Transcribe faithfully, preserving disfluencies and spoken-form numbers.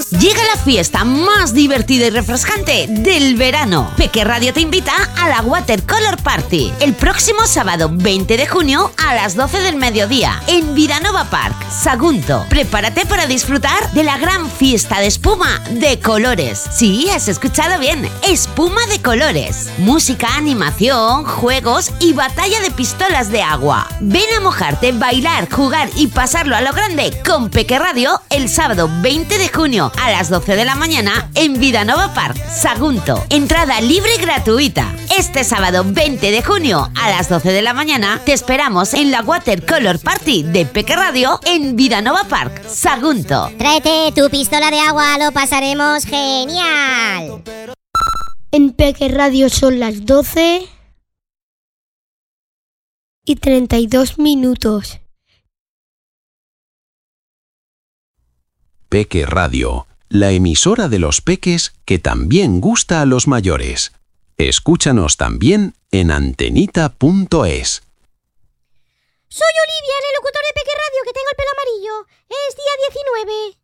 Llega la fiesta más divertida y refrescante del verano. Peque Radio te invita a la Watercolor Party el próximo sábado veinte de junio a las doce del mediodía en Vilanova Park, Sagunto. Prepárate para disfrutar de la gran fiesta de espuma de colores. Sí, has escuchado bien, espuma de colores. Música, animación, juegos y batalla de pistolas de agua. Ven a mojarte, bailar, jugar y pasarlo a lo grande con Peque Radio el sábado veinte de junio a las doce de la mañana en Vilanova Park, Sagunto. Entrada libre y gratuita. Este sábado veinte de junio a las doce de la mañana te esperamos en la Watercolor Party de Peque Radio en Vilanova Park, Sagunto. Tráete tu pistola de agua, lo pasaremos genial. En Peque Radio son las doce y treinta y dos minutos. Peque Radio, la emisora de los peques que también gusta a los mayores. Escúchanos también en antenita punto es. Soy Olivia, el locutor de Peque Radio, que tengo el pelo amarillo. Es día diecinueve.